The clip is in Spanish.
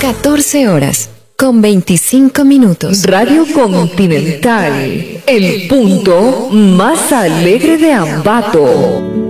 14 horas, con 25 minutos. Radio Continental, el punto más alegre de Ambato.